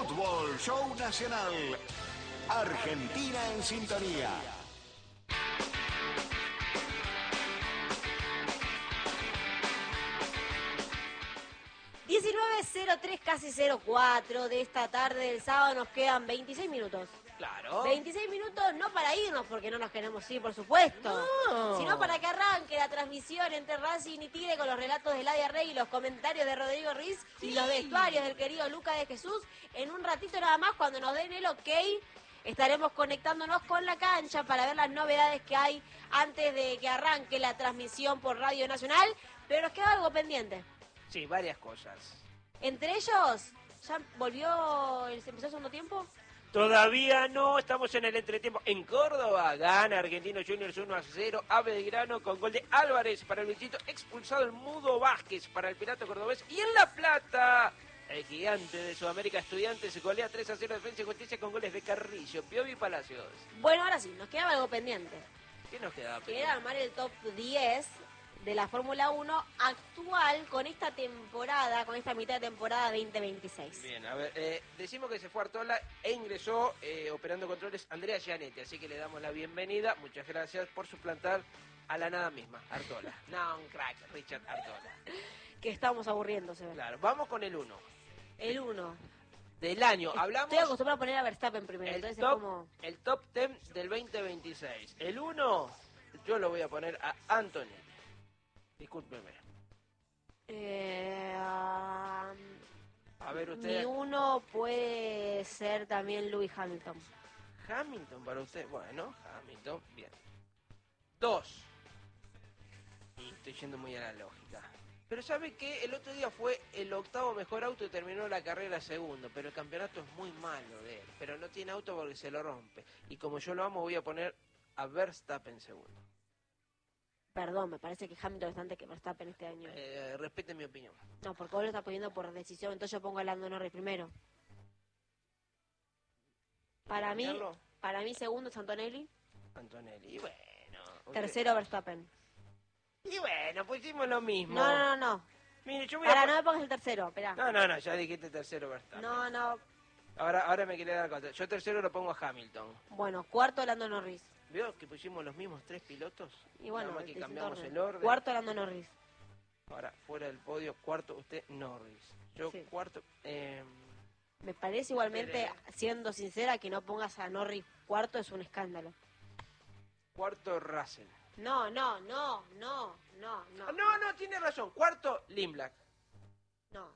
Fútbol Show Nacional. Argentina en sintonía. ...19:03, casi 04 de esta tarde del sábado, nos quedan 26 minutos. Claro. 26 minutos no para irnos, porque no nos queremos ir, por supuesto. No. Sino para que arranque la transmisión entre Racing y Tigre con los relatos de Ladia Rey y los comentarios de Rodrigo Riz y los vestuarios del querido Luca de Jesús. En un ratito nada más, cuando nos den el ok, estaremos conectándonos con la cancha para ver las novedades que hay antes de que arranque la transmisión por Radio Nacional. Pero nos queda algo pendiente. Sí, varias cosas. Entre ellos, ¿ya volvió, se empezó el segundo tiempo? Todavía no, estamos en el entretiempo. En Córdoba gana Argentinos Juniors 1-0 a Belgrano con gol de Álvarez para el Luisito, expulsado el Mudo Vázquez para el Pirata Cordobés. Y en La Plata, el gigante de Sudamérica Estudiantes se golea 3-0 Defensa y Justicia con goles de Carrillo, Piovi y Palacios. Bueno, ahora sí, nos quedaba algo pendiente. ¿Qué nos queda? Que era armar el top 10 de la Fórmula 1 actual con esta temporada, con esta mitad de temporada 2026. Bien, a ver, decimos que se fue Artola e ingresó operando controles Andrea Gianetti, así que le damos la bienvenida. Muchas gracias por suplantar a la nada misma, Artola. No, un crack, Richard Artola. Que estamos aburriendo, se ve. Claro, vamos con el 1. El 1. Del año, hablamos... Estoy acostumbrado a poner a Verstappen primero, entonces es como... El top 10 del 2026. El 1, yo lo voy a poner a Antonelli. Discúlpeme. A ver usted. Mi 1 puede ser también Lewis Hamilton. Hamilton para usted. Bueno, Hamilton, bien. 2. Y estoy yendo muy a la lógica. Pero ¿sabe qué? El otro día fue el 8º mejor auto y terminó la carrera segundo. Pero el campeonato es muy malo de él. Pero no tiene auto porque se lo rompe. Y como yo lo amo, voy a poner a Verstappen segundo. Perdón, me parece que Hamilton está antes que Verstappen este año. Respete mi opinión. No, porque vos lo estás poniendo por decisión, entonces yo pongo a Lando Norris primero. Para mí segundo es Antonelli. Antonelli, y bueno. Tercero Verstappen. Y bueno, pues hicimos lo mismo. No. Mire, yo voy Ahora no me pongas el tercero, espera. No, ya dijiste tercero Verstappen. No. Ahora me quería dar cuenta. Yo tercero lo pongo a Hamilton. Bueno, cuarto Lando Norris. ¿Vio que pusimos los mismos 3 pilotos? Y bueno, nada más que cambiamos el orden. Cuarto Lando Norris. Ahora, fuera del podio, cuarto usted Norris. Yo sí. Cuarto... Me parece igualmente, siendo sincera, que no pongas a Norris cuarto es un escándalo. Cuarto Russell. No, tiene razón. Cuarto Limblak. No.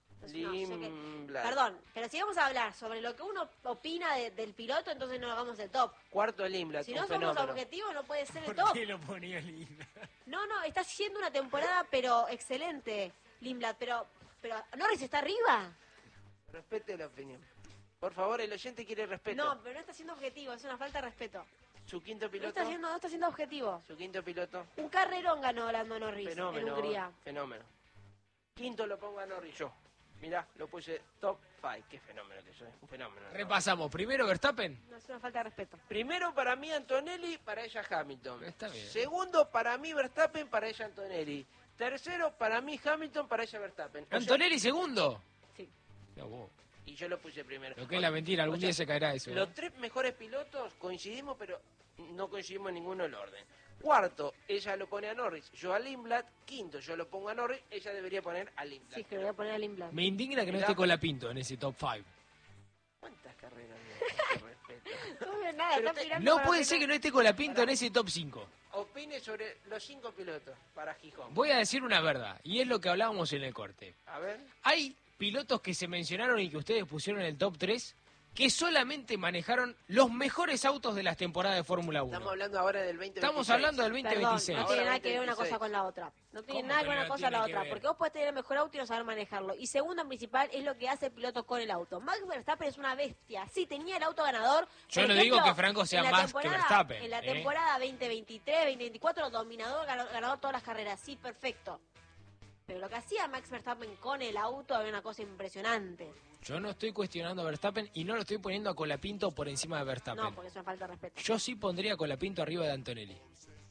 Limblak. Perdón, pero si vamos a hablar sobre lo que uno opina del piloto, entonces no hagamos el top. Cuarto Limblak. Si no somos objetivos, no puede ser el top. ¿Por qué lo ponía Limblak? No, está haciendo una temporada, pero excelente, Limblad, pero Norris está arriba. Respete la opinión. Por favor, el oyente quiere respeto. No, pero no está siendo objetivo, es una falta de respeto. Su quinto piloto. No está siendo objetivo. Su quinto piloto. Un carrerón ganó Lando Norris en Hungría. Fenómeno. Quinto lo pongo a Norris yo. Mirá, lo puse top 5. Qué fenómeno que soy. Un fenómeno. Repasamos. Primero Verstappen. No, es una falta de respeto. Primero para mí Antonelli, para ella Hamilton. Está bien. Segundo para mí Verstappen, para ella Antonelli. Tercero para mí Hamilton, para ella Verstappen. ¿Antonelli segundo? Sí. No, vos. Y yo lo puse primero. Lo que es la mentira, algún día se caerá eso. Los 3 mejores pilotos coincidimos, pero no coincidimos en ninguno del orden. Cuarto, ella lo pone a Norris, yo a Limblad. Quinto, yo lo pongo a Norris, ella debería poner a Limblad. Sí, que lo voy a poner a Limblad. Me indigna que no esté Colapinto en ese top 5. ¿Cuántas carreras de respeto? No, nada, Pero está mirando No para puede arriba. ser que no esté Colapinto en ese top 5. Opine sobre los 5 pilotos para Gijón. Voy a decir una verdad, y es lo que hablábamos en el corte. A ver. Hay pilotos que se mencionaron y que ustedes pusieron en el top 3 que solamente manejaron los mejores autos de las temporadas de Fórmula 1. Estamos hablando ahora del 2026. Estamos hablando del 2026. Perdón, no tiene nada que ver una cosa con la otra. No tiene nada que ver una cosa con la otra. Porque vos podés tener el mejor auto y no saber manejarlo. Y segundo, en principal, es lo que hace el piloto con el auto. Max Verstappen es una bestia. Sí, tenía el auto ganador. Yo no digo que Franco sea más que Verstappen. En la temporada 2023, 2024, dominador, ganador todas las carreras. Sí, perfecto. Pero lo que hacía Max Verstappen con el auto era una cosa impresionante. Yo no estoy cuestionando a Verstappen y no lo estoy poniendo a Colapinto por encima de Verstappen. No, porque es una falta de respeto. Yo sí pondría a Colapinto arriba de Antonelli.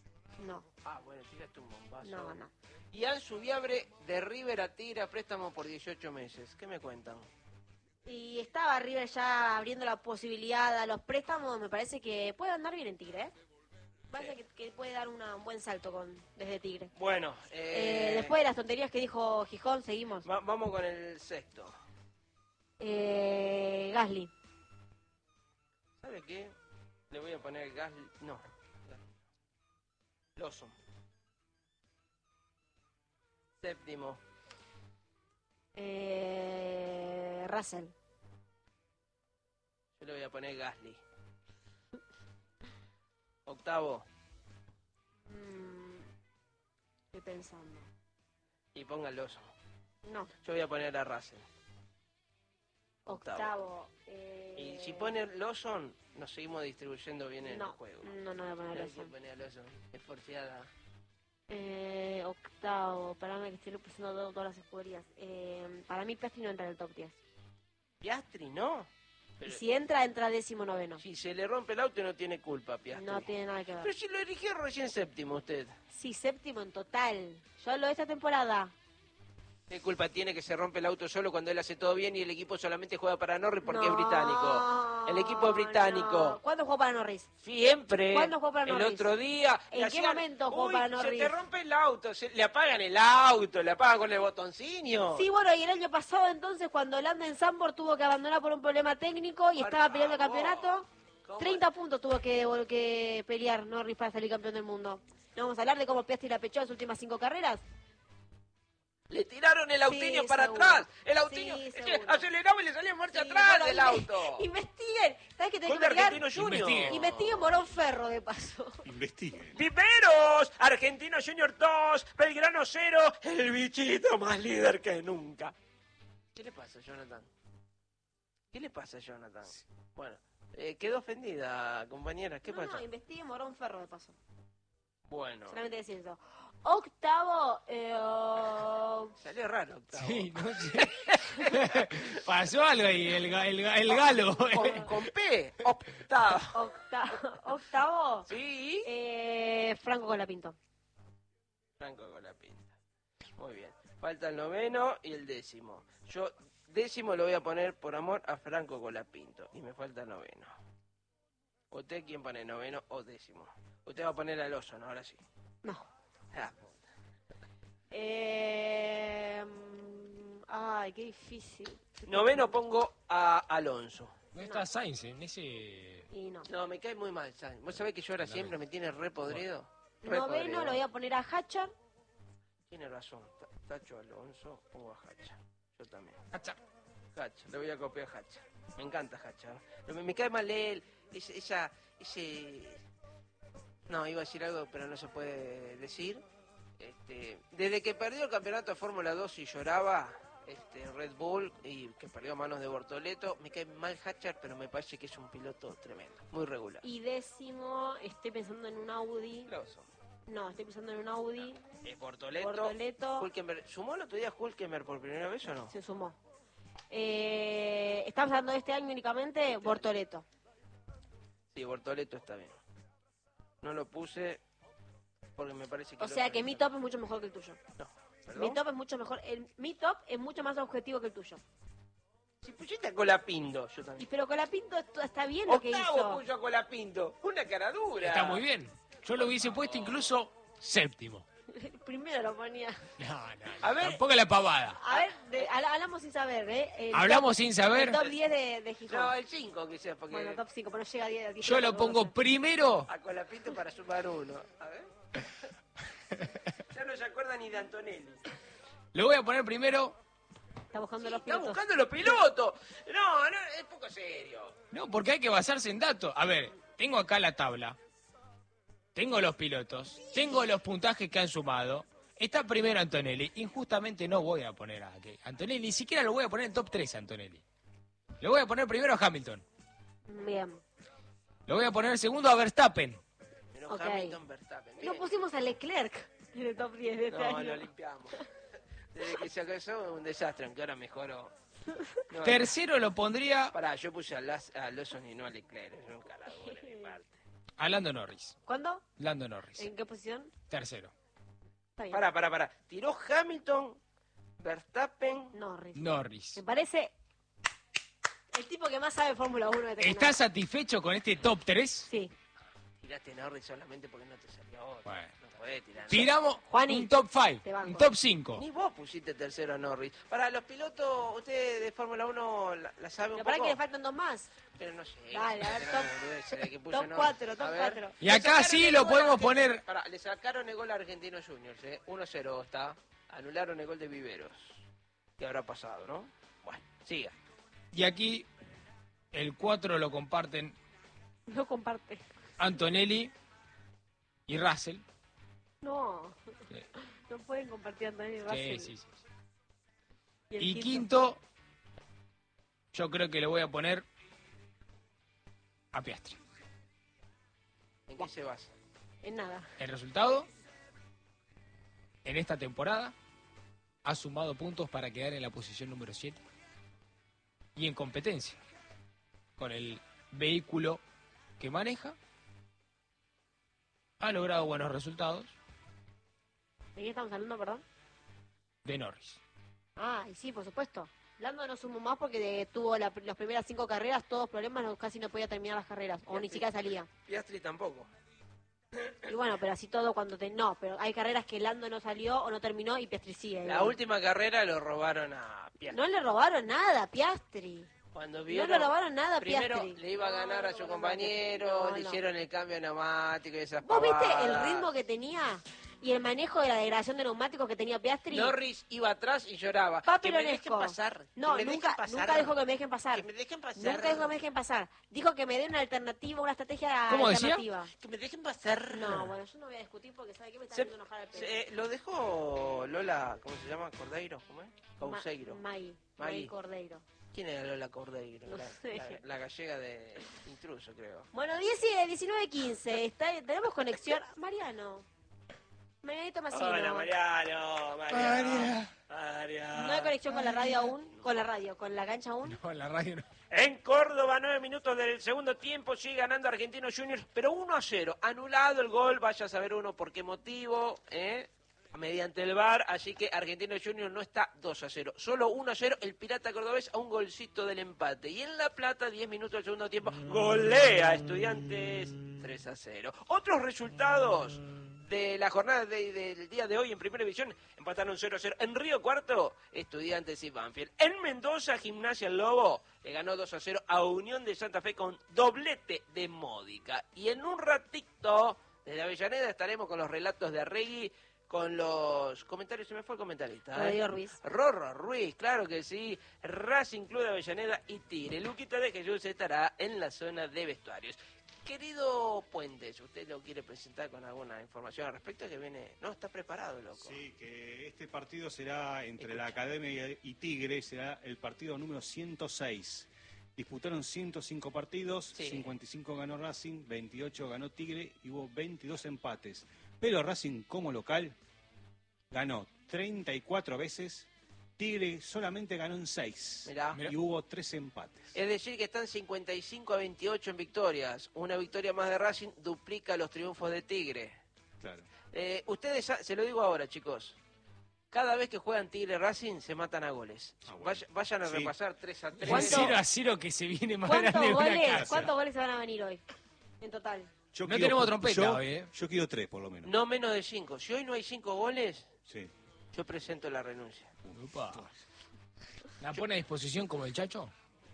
No. Ah, bueno, tiraste un bombazo. No. Y Ansu Viabre de River a Tigre a préstamo por 18 meses. ¿Qué me cuentan? Y estaba River ya abriendo la posibilidad a los préstamos. Me parece que puede andar bien en Tigre, ¿eh? Parece que puede dar un buen salto desde Tigre. Bueno, Después de las tonterías que dijo Gijón, seguimos. vamos con el sexto. Gasly. ¿Sabe qué? Le voy a poner Gasly. No. Lawson. Séptimo. Russell. Yo le voy a poner Gasly. Octavo. Estoy pensando. Y ponga Lawson. No. Yo voy a poner a Russell. Octavo. Y si pone Lawson, nos seguimos distribuyendo bien en no, el juego. No voy a poner Hay que Lawson. poner a Lawson. Es porfiada. Octavo. Para mí que estoy repasando todas las escuderías. Para mí Piastri no entra en el top 10. Piastri, ¿no? Y Pero si entra 19º. si se le rompe el auto no tiene culpa, Piastri. No tiene nada que ver. Pero si lo eligió recién séptimo usted. Sí, séptimo en total. Yo lo de esta temporada. ¿Qué culpa tiene que se rompe el auto solo cuando él hace todo bien y el equipo solamente juega para Norris porque es No, británico? El equipo es británico. no. ¿Cuándo jugó para Norris? Siempre. ¿Cuándo jugó para El Norris? otro día. ¿En le qué momento jugó "Uy, para Norris?" Se te rompe el auto. Le apagan el auto, le apagan con el botoncino. Sí, bueno, y el año pasado entonces cuando Landen Sambor tuvo que abandonar por un problema técnico y Por estaba peleando el favor. campeonato, ¿Cómo? 30 puntos tuvo que pelear Norris para salir campeón del mundo. ¿No vamos a hablar de cómo Piastri la pechó en sus últimas 5 carreras? Le tiraron el autinho para seguro. atrás. El autinho Sí, es que seguro. aceleraba y le salía en marcha Sí, atrás bueno, del auto. Investiguen. ¿Sabes qué tenés Gol que de investigar? Argentino Junior. Investiguen. Investiguen Morón Ferro, de paso. Investiguen. Viveros, Argentino Junior 2, Belgrano 0, el bichito más líder que nunca. ¿Qué le pasa, Jonathan? ¿Qué le pasa, Jonathan? Bueno, quedó ofendida, compañera. ¿Qué pasa? No, investiguen Morón Ferro, de paso. Bueno, Solamente decir eso. Octavo, salió raro, octavo. Sí, no sé. Pasó algo ahí, el galo. Con P, octavo. octavo, Sí. Franco Colapinto. Franco con la pinta. Muy bien. Falta el noveno y el décimo. Yo décimo lo voy a poner por amor a Franco Colapinto. Y me falta el noveno. ¿Usted quién pone noveno o décimo? Usted va a poner al oso, ¿no? Ahora sí. No. Ah, Ay, qué difícil. noveno pongo a Alonso. No está Sainz en ese... Y no. No, me cae muy mal, Sainz. ¿Vos sabés que yo ahora siempre me tiene re podrido? Re Noveno podrido. lo voy a poner a Hatcher. Tiene razón. Tacho Alonso, pongo a Hacha. Yo también. Hacha. Hacha, le voy a copiar a Hacha. Me encanta Hacha. Me cae mal él, ese... No, iba a decir algo, pero no se puede decir. Desde que perdió el campeonato de Fórmula 2 y lloraba Red Bull y que perdió a manos de Bortoleto, me cae mal Hatcher, pero me parece que es un piloto tremendo, muy regular. Y décimo, estoy pensando en un Audi. Lawson. No, estoy pensando en un Audi. Bortoleto. Bortoleto. Hülkenberg. ¿Sumó el otro día Hülkenberg por primera vez o no? Se sumó. Estamos hablando de este año únicamente, Bortoleto. Sí, Bortoleto está bien. No lo puse porque me parece que... O sea que mi top es mucho mejor que el tuyo. No, Mi ¿perdón? top es mucho mejor. Mi top es mucho más objetivo que el tuyo. Si pusiste a Colapinto, yo Y también. pero Colapinto está bien lo que Octavo hizo. puso a Colapinto. Una cara dura. Está muy bien. Yo lo hubiese puesto incluso séptimo. Primero lo ponía. No, A ver. tampoco la pavada. A ver, hablamos sin saber, ¿eh? Hablamos sin saber. El top 10 de Gijón. No, el 5 que sea, porque... Bueno, top 5, pero no llega a 10. Yo lo pongo primero. A Colapinto para sumar uno. A ver. Ya no se acuerda ni de Antonelli. Lo voy a poner primero. Está buscando los Está pilotos. buscando los pilotos. No, es poco serio. No, porque hay que basarse en datos. A ver, tengo acá la tabla. Tengo los pilotos. Tengo los puntajes que han sumado. Está primero Antonelli. Injustamente no voy a poner a Antonelli. Ni siquiera lo voy a poner en top 3 Antonelli. Lo voy a poner primero a Hamilton. Bien. Lo voy a poner segundo a Verstappen. Pero Ok. Hamilton Verstappen. Lo Bien. pusimos a Leclerc en el top 10 de este No, año. lo limpiamos. Desde que se casó es un desastre, aunque ahora mejoró. No, Tercero lo pondría Pará, yo puse a Lawson y no a Leclerc. Es un caradura de mi parte. a Lando Norris. ¿Cuándo? Lando Norris. ¿En qué posición? Tercero. Está bien. Pará. Tiró Hamilton, Verstappen. Norris. Norris. Me parece El tipo que más sabe Fórmula 1 de Tecno. ¿Estás satisfecho con este top 3? Sí. Tiraste Norris solamente porque no te salió otro. Bueno. No podés tirar. Tiramos Juani, un top 5, te banco. un top 5. Ni vos pusiste tercero a Norris. Para los pilotos, ustedes de Fórmula 1 la saben un Pero para poco. que le faltan 2 más. Pero no sé. Dale, a ver, top 4, top 4. Y acá sí lo podemos poner. Pará, le sacaron el gol a Argentinos Juniors, 1-0 está. Anularon el gol de Viveros. ¿Qué habrá pasado, no? Bueno, siga. Y aquí el 4 lo comparten No comparte. Antonelli y Russell. No. Sí. No pueden compartir Antonio y Russell. Sí. el Y quinto, yo creo que le voy a poner a Piastri. ¿En qué se basa? En nada. El resultado, en esta temporada, ha sumado puntos para quedar en la posición número 7. Y en competencia, con el vehículo que maneja, ha logrado buenos resultados ¿De qué estamos hablando, perdón? de Norris. Ah, y sí, por supuesto. Lando no sumó más porque tuvo las primeras 5 carreras, todos problemas, casi no podía terminar las carreras, o ni siquiera salía. Piastri tampoco. Y bueno, pero así todo cuando no, pero hay carreras que Lando no salió o no terminó y Piastri sigue. La última carrera lo robaron a Piastri. No le robaron nada a Piastri. Cuando No vieron, le robaron nada a primero Piastri. le iba a ganar a su compañero, le hicieron el cambio de neumático y esas ¿Vos viste pavadas. el ritmo que tenía y el manejo de la degradación de neumáticos que tenía Piastri? Norris iba atrás y lloraba. Papi Que me Lonesco. dejen pasar. No, que me nunca, dejen pasar. nunca dijo que me dejen pasar. Que me dejen pasar. Nunca dijo que me dejen pasar. Dijo que me den una alternativa, una estrategia ¿Cómo decía? alternativa. Que me dejen pasar. No, bueno, yo no voy a discutir porque sabe que me está Se- haciendo enojar al pedo. Lo dejó Lola, ¿cómo se llama? ¿Cordeiro? ¿Cómo es? Couseiro. Maggie Maggie. Cordeiro. ¿Quién era Lola Cordeiro? No sé. La gallega de Intruso, creo. Bueno, 19:15. Tenemos conexión. Mariano. Marianito Massino. Mariano. No hay conexión con la radio aún. Con la radio, con la cancha aún. No, en la radio no. En Córdoba, 9 minutos del segundo tiempo, sigue ganando Argentinos Juniors, pero 1-0. Anulado el gol, vaya a saber uno por qué motivo, mediante el VAR, así que Argentinos Juniors no está 2-0, solo 1-0, el Pirata Cordobés a un golcito del empate. Y en La Plata, 10 minutos del segundo tiempo, golea a Estudiantes 3-0. Otros resultados de la jornada del día de hoy en Primera División, empataron 0-0. En Río Cuarto, Estudiantes y Banfield. En Mendoza, Gimnasia El Lobo le ganó 2-0 a Unión de Santa Fe con doblete de Módica. Y en un ratito, desde Avellaneda, estaremos con los relatos de Arregui, con los comentarios, se me fue el comentarista. Rodrigo Ruiz. Rorro Ruiz, claro que sí. Racing Club de Avellaneda y Tigre. Luquita de Jesús estará en la zona de vestuarios. Querido Puentes, ¿usted lo quiere presentar con alguna información al respecto? Que viene, no, está preparado, loco. Sí, que este partido será entre la Academia y Tigre, será el partido número 106. Disputaron 105 partidos, Sí. 55 ganó Racing, 28 ganó Tigre y hubo 22 empates. Pero Racing como local ganó 34 veces, Tigre solamente ganó en 6. Mirá. Y hubo 3 empates. Es decir, que están 55-28 en victorias. Una victoria más de Racing duplica los triunfos de Tigre. Claro. Ustedes, se lo digo ahora, chicos. Cada vez que juegan Tigre Racing se matan a goles. Ah, bueno. Vayan a Sí. repasar 3-3. ¿Cuánto? 0-0 que se viene más grande de una casa. ¿Cuántos goles se van a venir hoy? En total. Yo No tenemos trompeta hoy, ¿eh? Yo quiero 3 por lo menos. No menos de 5. Si hoy no hay 5 goles, Sí. yo presento la renuncia. Upa. ¿La pone a disposición como el Chacho?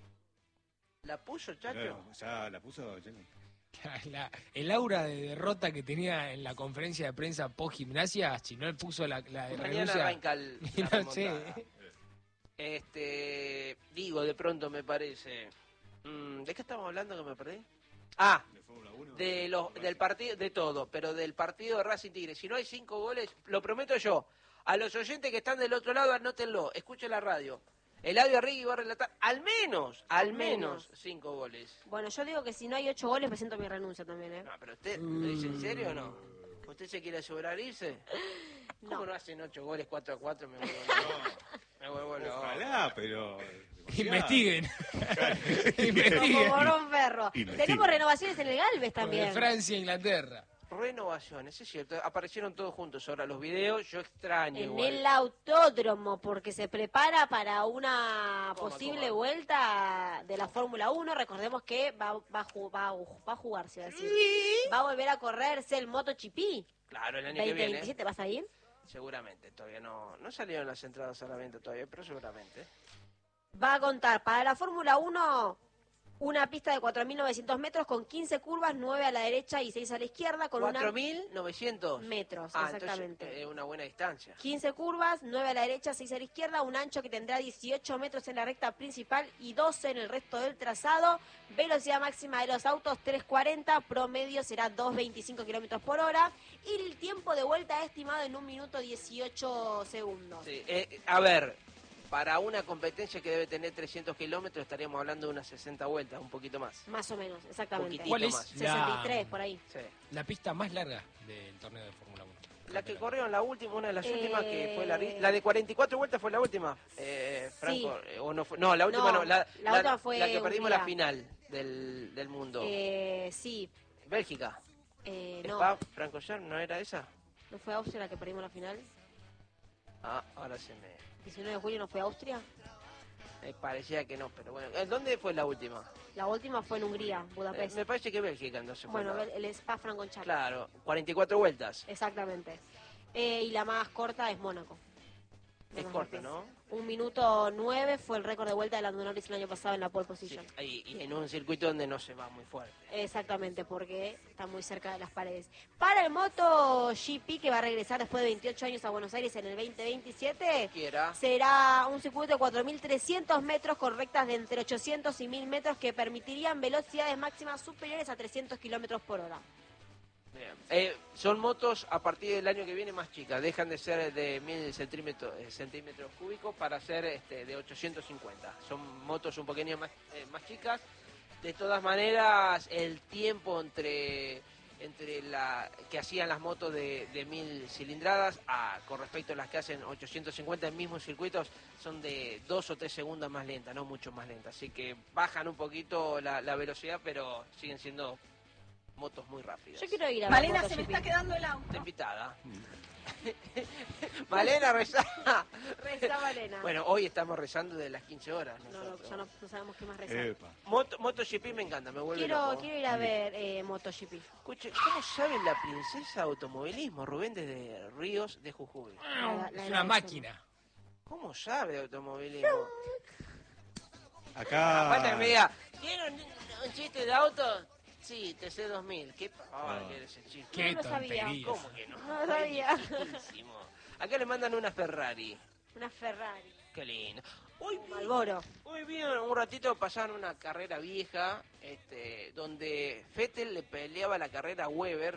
¿La puso, Chacho? Claro, ya la puso Jenny. El aura de derrota que tenía en la conferencia de prensa post gimnasia, si no él puso la Mañana renuncia. arranca la No sé. remontada. Digo, de pronto me parece. ¿De qué estamos hablando que me perdí? Ah, De Fórmula 1. del partido, de todo, pero del partido de Racing Tigre. Si no hay 5 goles, lo prometo yo. A los oyentes que están del otro lado, anótenlo, escuchen la radio. Eladio Arregui va a relatar al menos 5 goles. Bueno, yo digo que si no hay 8 goles, presento mi renuncia también, ¿eh? No, pero usted, ¿lo dice en serio o no? ¿Usted se quiere asegurar irse? ¿Cómo No. no hacen 8 goles 4-4? Me vuelvo loco. Me vuelvo loco. Ojalá, pero... Investiguen. Como Investiguen. Morón Ferro. Investiguen. Tenemos renovaciones en el Galvez De también. Francia e Inglaterra. renovaciones, es cierto, aparecieron todos juntos ahora los videos, yo extraño En igual. el autódromo, porque se prepara para una Toma, posible toma. vuelta de la Fórmula 1. Recordemos que va a jugarse, va a decir. Va a volver a correrse el MotoGP Claro, el año que viene. 2027. ¿Vas a ir? Seguramente, todavía no salieron las entradas a la venta todavía, pero seguramente. Va a contar para la Fórmula 1 una pista de 4.900 metros con 15 curvas, 9 a la derecha y 6 a la izquierda, con 4.900 metros, Entonces, exactamente. es una buena distancia. 15 curvas, 9 a la derecha, 6 a la izquierda, un ancho que tendrá 18 metros en la recta principal y 12 en el resto del trazado. Velocidad máxima de los autos 340, promedio será 2.25 kilómetros por hora y el tiempo de vuelta estimado en 1 minuto 18 segundos. Sí, a ver, para una competencia que debe tener 300 kilómetros estaríamos hablando de unas 60 vueltas, un poquito más. Más o menos, exactamente. Poquitito ¿Cuál es más. 63 por ahí. Sí. la pista más larga del torneo de Fórmula 1? La que corrió en la última, una de las últimas, que fue la Eh, de 44 vueltas fue la última. Franco, o no fue, no, la última No, no, la última fue la que perdimos Hungría. la final del mundo. Sí, Bélgica. no, Spa, Franco ¿no era esa? ¿no fue Austria la que perdimos la final? Ah, ahora se me 19 de julio no fue Austria. parecía que no, pero bueno. ¿Dónde fue la última? La última fue en Hungría, Budapest. Me parece que Bélgica, entonces fue. Bueno, la- el Spa-Francorchamps. Claro, 44 vueltas. Exactamente. Y la más corta es Mónaco. La Es más corta, rápida. ¿no? 1 minuto 9 fue el récord de vuelta de Lando Norris el año pasado en la pole Sí. position. Y en un circuito donde no se va muy fuerte. Exactamente, porque está muy cerca de las paredes. Para el MotoGP, que va a regresar después de 28 años a Buenos Aires en el 2027, Quiera. será un circuito de 4.300 metros con rectas de entre 800 y 1.000 metros que permitirían velocidades máximas superiores a 300 kilómetros por hora. Bien. Son motos a partir del año que viene más chicas, dejan de ser de 1.000 centímetros cúbicos para ser de 850. Son motos un poquito más chicas. De todas maneras, el tiempo entre la que hacían las motos de 1.000 cilindradas con respecto a las que hacen 850 en mismos circuitos son de 2 o 3 segundos más lentas, no mucho más lentas. Así que bajan un poquito la velocidad, pero siguen siendo motos muy rápidas. Yo quiero ir a ver Malena, se me MotoGP. está quedando el Está auto. invitada. Malena, rezá. Reza Malena. Bueno, hoy estamos rezando de las 15 horas. No, nosotros. ya no sabemos qué más rezar. Epa. MotoGP me encanta, me vuelve Quiero loco. ir a ver MotoGP. Escuche, ¿cómo sabe la princesa de automovilismo, Rubén, desde Ríos de Jujuy? Es una máquina. ¿Cómo sabe de automovilismo? Aparte Acá. me diga, ¿tiene un chiste de auto? Sí, TC2000. ¿Qué pavada Ah. que era ese chiste? Qué No lo sabía. tontería. ¿Cómo que no? No lo sabía. Es viejísimo. Acá le mandan una Ferrari. Una Ferrari. Qué lindo. Hoy Un vi, Malboro. hoy vi un ratito pasar una carrera vieja, donde Vettel le peleaba la carrera a Weber.